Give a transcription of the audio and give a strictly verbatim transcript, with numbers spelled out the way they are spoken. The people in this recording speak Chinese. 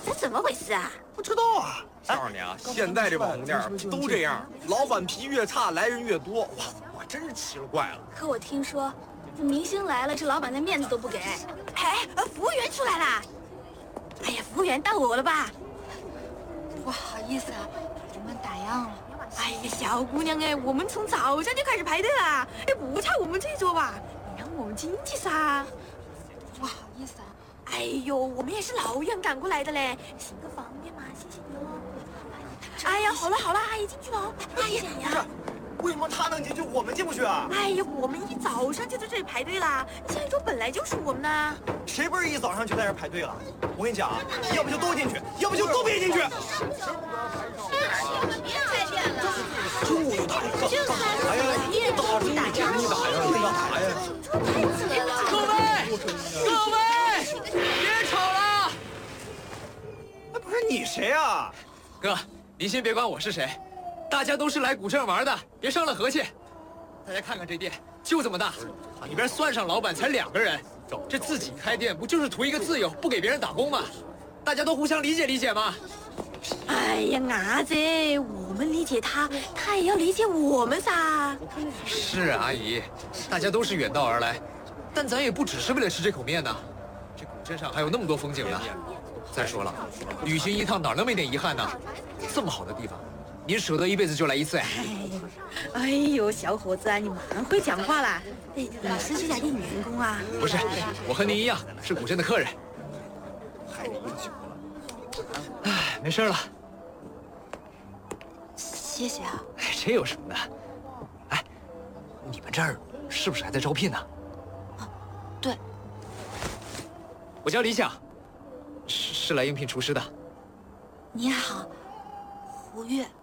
这怎么回事啊？ 不知道啊。 告诉你啊，现在这网红店都这样，老板脾气越差，来人越多。哇，我真是奇了怪了。 可我听说，这明星来了，这老板连面子都不给。哎，服务员出来啦！哎呀，服务员到我了吧？ 不好意思啊，我们打烊了。 哎呀，小姑娘哎，我们从早上就开始排队啦，哎，不差我们这一桌吧？你让我们进去噻。 不好意思啊。 哎呦，我们也是老远赶过来的嘞，行个方便嘛，谢谢你哦。哎呀，好了好了，阿姨进去了。哎呀， 不是，为什么他能进去，我们进不去啊？ 哎呀，我们一早上就在这里排队啦，这一桌本来就是我们的。 谁不是一早上就在这排队了？我跟你讲啊，要不就都进去，要不就都别进去。 别开店了， 就打一个， 就开哎呀， 店打着你打呀，你打呀，你干啥呀？ 各位，各位，别吵了！ 哎，不是你谁啊？ 哥，您先别管我是谁，大家都是来古镇玩的，别伤了和气。大家看看这店，就这么大，里边算上老板才两个人，这自己开店不就是图一个自由，不给别人打工吗？大家都互相理解理解嘛。 哎呀，伢子，我们理解他，他也要理解我们噻。 是啊，阿姨，大家都是远道而来，但咱也不只是为了吃这口面呐。这古镇上还有那么多风景呢。再说了，旅行一趟哪能没点遗憾呢？这么好的地方，您舍得一辈子就来一次呀？ 哎呦，小伙子啊，你蛮会讲话啦。哎，你是这家店员工啊？ 不是，我和您一样是古镇的客人。哎，没事了。 谢谢啊。 哎，这有什么的？哎，你们这儿是不是还在招聘呢？ 啊，对。 我叫李想，是是来应聘厨师的。 你好，胡月。